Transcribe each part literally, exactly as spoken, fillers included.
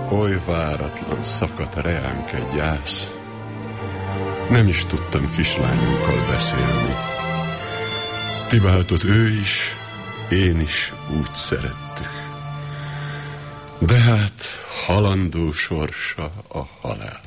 Oly váratlan szakadt reánk egy gyász. Nem is tudtam kislányunkkal beszélni. Tibáltot ő is, én is úgy szerettük. De hát halandó sorsa a halál.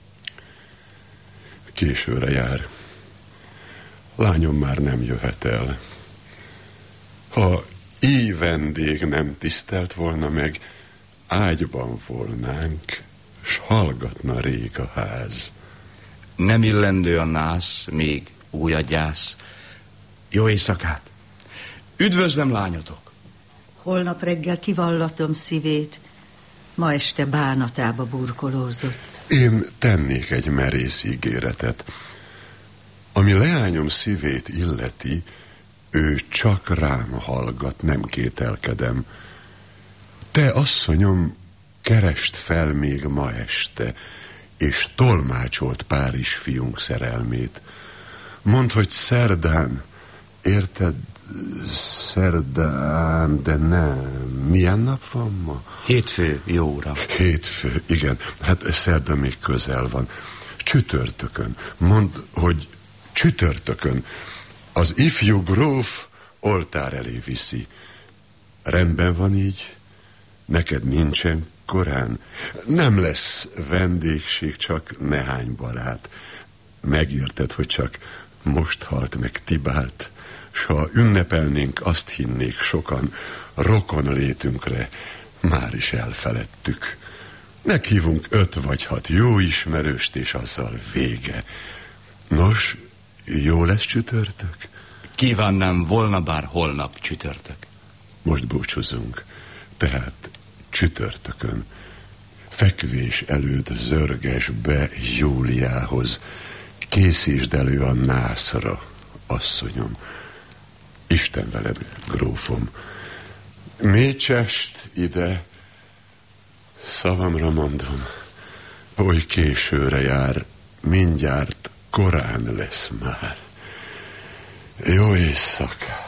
Későre jár. Lányom már nem jöhet el. Ha így vendég nem tisztelt volna meg, ágyban volnánk, s hallgatna rég a ház. Nem illendő a nász, még új a gyász. Jó éjszakát! Üdvözlöm, lányotok! Holnap reggel kivallatom szívét, ma este bánatába burkolózott. Én tennék egy merész ígéretet. Ami leányom szívét illeti, ő csak rám hallgat, nem kételkedem. Te, asszonyom, kerest fel még ma este, és tolmácsolt Párizs fiunk szerelmét. Mondd, hogy szerdán, érted, szerdán, de nem. Milyen nap van ma? Hétfő, jó ura. Hétfő, igen. Hát szerda még közel van. Csütörtökön. Mondd, hogy csütörtökön. Az ifjú gróf oltár elé viszi. Rendben van így? Neked nincsen korán? Nem lesz vendégség, csak nehány barát. Megérted, hogy csak most halt meg Tibált, s ha ünnepelnénk, azt hinnék sokan, rokon létünkre már is elfeledtük. Meghívunk öt vagy hat jó ismerőst, és azzal vége. Nos, jó lesz csütörtök? Kívánnám volna bár holnap csütörtök. Most búcsúzunk. Tehát csütörtökön. Fekvés előtt zörges be Júliához. Készítsd elő a nászra, asszonyom. Isten veled, grófom. Mécsest ide, szavamra mondom, oly későre jár, mindjárt korán lesz már. Jó éjszakát!